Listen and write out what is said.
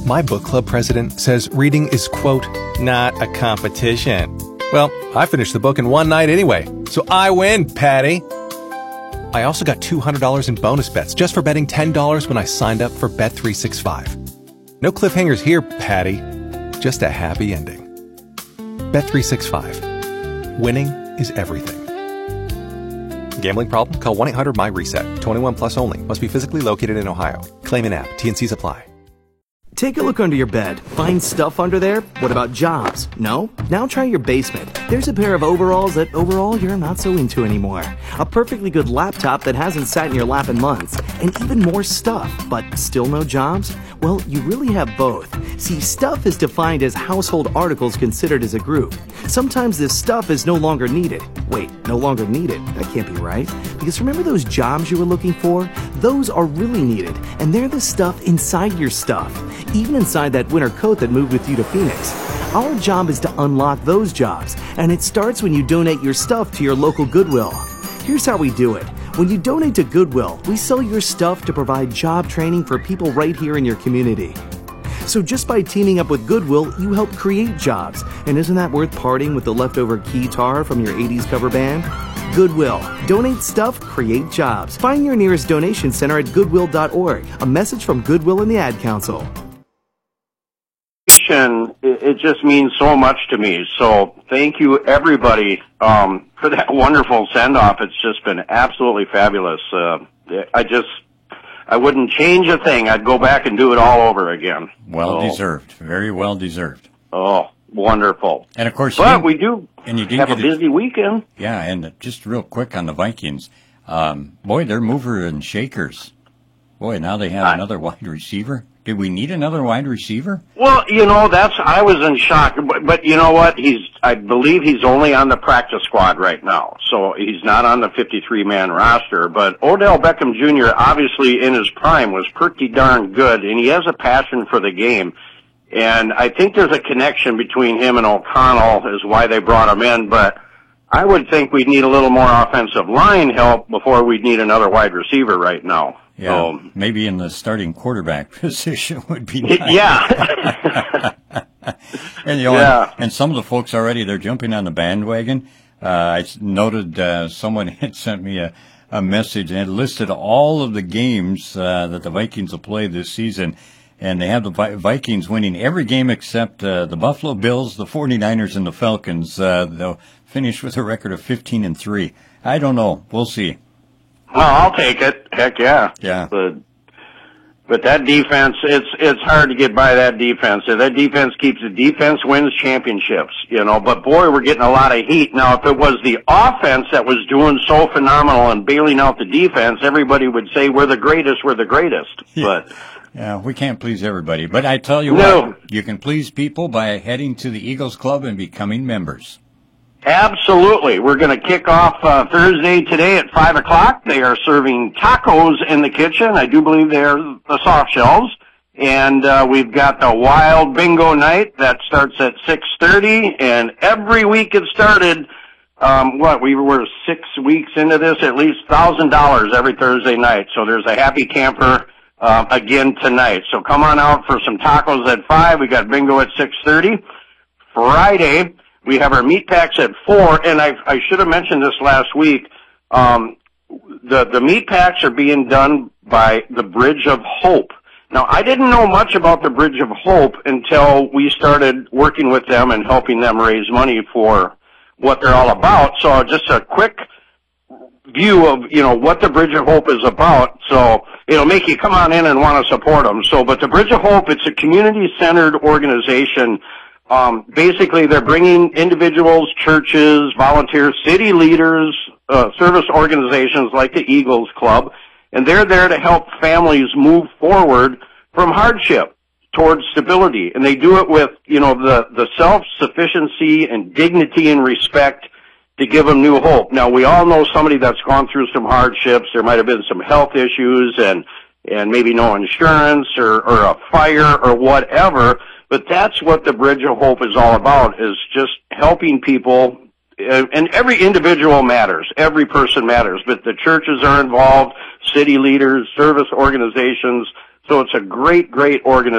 My book club president says reading is, quote, not a competition. Well, I finished the book in one night anyway, so I win, Patty. I also got $200 in bonus bets just for betting $10 when I signed up for Bet365. No cliffhangers here, Patty. Just a happy ending. Bet365. Winning is everything. Gambling problem? Call 1-800-MY-RESET. 21 plus only. Must be physically located in Ohio. Claim in app. T&Cs apply. Take a look under your bed. Find stuff under there? What about jobs? No? Now try your basement. There's a pair of overalls that overall you're not so into anymore. A perfectly good laptop that hasn't sat in your lap in months. And even more stuff, but still no jobs? Well, you really have both. See, stuff is defined as household articles considered as a group. Sometimes this stuff is no longer needed. Wait, no longer needed? That can't be right. Because remember those jobs you were looking for? Those are really needed, and they're the stuff inside your stuff. Even inside that winter coat that moved with you to Phoenix. Our job is to unlock those jobs, and it starts when you donate your stuff to your local Goodwill. Here's how we do it. When you donate to Goodwill, we sell your stuff to provide job training for people right here in your community. So just by teaming up with Goodwill, you help create jobs. And isn't that worth parting with the leftover guitar from your 80s cover band? Goodwill. Donate stuff, create jobs. Find your nearest donation center at goodwill.org. A message from Goodwill and the Ad Council. It just means so much to me. So thank you, everybody, for that wonderful send-off. It's just been absolutely fabulous. I wouldn't change a thing. I'd go back and do it all over again. Well deserved. Very well deserved. Oh, wonderful. And, of course, we do have a busy weekend. Yeah, and just real quick on the Vikings. Boy, they're mover and shakers. Boy, now they have another wide receiver. Did we need another wide receiver? Well, I was in shock. But you know what? I believe he's only on the practice squad right now. So he's not on the 53-man roster. But Odell Beckham Jr., obviously in his prime, was pretty darn good. And he has a passion for the game. And I think there's a connection between him and O'Connell is why they brought him in. But I would think we'd need a little more offensive line help before we'd need another wide receiver right now. Yeah, maybe in the starting quarterback position would be nice. Yeah. And, and some of the folks already, they're jumping on the bandwagon. I noted someone had sent me a message and it listed all of the games that the Vikings will play this season. And they have the Vikings winning every game except the Buffalo Bills, the 49ers, and the Falcons. They'll finish with a record of 15-3. I don't know. We'll see. Well, I'll take it. Heck yeah. Yeah. But that defense, it's hard to get by that defense. If that defense keeps the defense wins championships, But boy, we're getting a lot of heat. Now, if it was the offense that was doing so phenomenal and bailing out the defense, everybody would say we're the greatest. Yeah. But yeah, we can't please everybody. But I tell you what, you can please people by heading to the Eagles Club and becoming members. Absolutely. We're going to kick off Thursday today at 5 o'clock. They are serving tacos in the kitchen. I do believe they're the soft shells. And we've got the Wild Bingo Night that starts at 6:30. And every week it started, we were 6 weeks into this, at least $1,000 every Thursday night. So there's a happy camper again tonight. So come on out for some tacos at 5. We got bingo at 6:30. Friday, we have our meat packs at 4, and I should have mentioned this last week. The meat packs are being done by the Bridge of Hope. Now, I didn't know much about the Bridge of Hope until we started working with them and helping them raise money for what they're all about. So just a quick view of, what the Bridge of Hope is about. So it'll make you come on in and want to support them. But the Bridge of Hope, it's a community-centered organization. Basically, they're bringing individuals, churches, volunteers, city leaders, service organizations like the Eagles Club, and they're there to help families move forward from hardship towards stability. And they do it with, the self-sufficiency and dignity and respect to give them new hope. Now, we all know somebody that's gone through some hardships. There might have been some health issues and maybe no insurance or a fire or whatever. But that's what the Bridge of Hope is all about, is just helping people. And every individual matters. Every person matters. But the churches are involved, city leaders, service organizations. So it's a great, great organization.